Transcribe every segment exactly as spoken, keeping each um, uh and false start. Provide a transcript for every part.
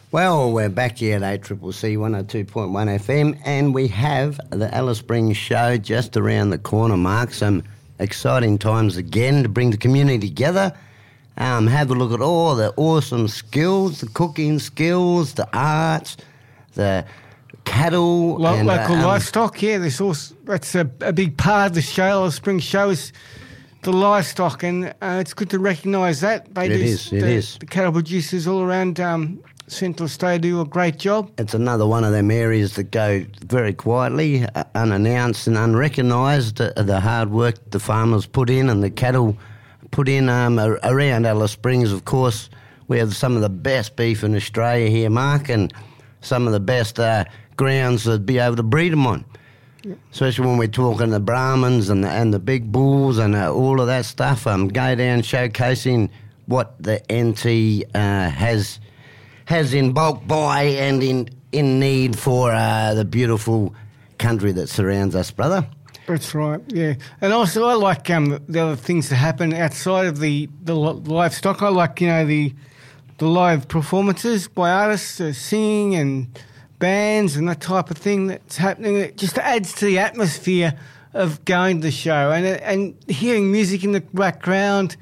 Well, we're back here at A C C C one oh two point one F M, and we have the Alice Springs show just around the corner, Mark. Some exciting times again to bring the community together. Um, have a look at all the awesome skills, the cooking skills, the arts, the cattle. Lo- and, local uh, um, livestock, yeah. There's also, that's a, a big part of the show. Alice Springs show is the livestock, and uh, it's good to recognise that. They It do, is, it the, is. The cattle producers all around um, Central Australia do a great job. It's another one of them areas that go very quietly, uh, unannounced and unrecognised, uh, the hard work the farmers put in and the cattle put in um, a- around Alice Springs. Of course, we have some of the best beef in Australia here, Mark, and some of the best uh, grounds to be able to breed them on. Yep. Especially when we're talking the Brahmins and the, and the big bulls and uh, all of that stuff. Um, go down showcasing what the N T uh, has has in bulk buy and in, in need for uh, the beautiful country that surrounds us, brother. That's right, yeah. And also I like um, the other things that happen outside of the, the li- livestock. I like, you know, the the live performances by artists, uh, singing and bands and that type of thing that's happening. It just adds to the atmosphere of going to the show. And, and hearing music in the background,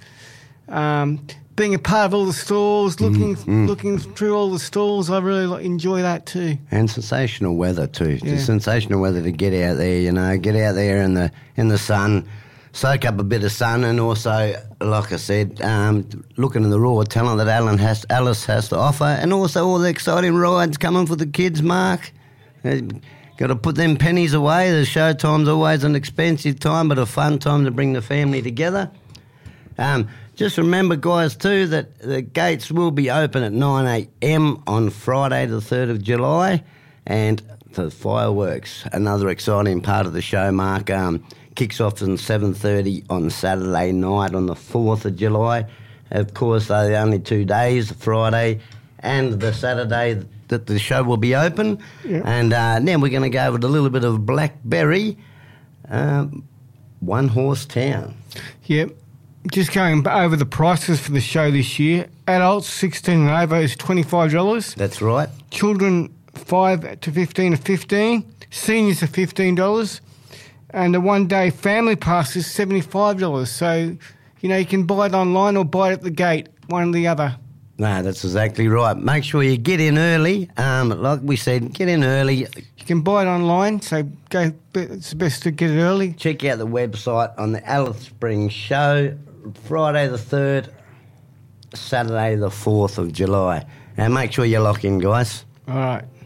um, being a part of all the stalls, looking Mm, mm. looking through all the stalls, I really like, enjoy that too. And sensational weather too. Yeah. It's sensational weather to get out there, you know, get out there in the in the sun, soak up a bit of sun, and also, like I said, um, looking at the raw talent that Alan has, Alice has to offer, and also all the exciting rides coming for the kids, Mark. Uh, Got to put them pennies away. The show time's always an expensive time, but a fun time to bring the family together. Um, just remember, guys, too, that the gates will be open at nine a.m. on Friday the third of July, and the fireworks, another exciting part of the show, Mark, um, kicks off at seven thirty on Saturday night on the fourth of July. Of course, they're the only two days, the Friday and the Saturday, that the show will be open. Yeah. And uh, then we're going to go with a little bit of Blackberry, um, One Horse Town. Yep. Just going over the prices for the show this year. Adults sixteen and over is twenty-five dollars. That's right. Children five to fifteen are fifteen dollars. Seniors are fifteen dollars. And the one-day family pass is seventy-five dollars. So, you know, you can buy it online or buy it at the gate, one or the other. No, that's exactly right. Make sure you get in early. Um, like we said, get in early. You can buy it online, so go. It's best to get it early. Check out the website on the Alice Springs show, Friday the third, Saturday the fourth of July. And make sure you lock in, guys. All right.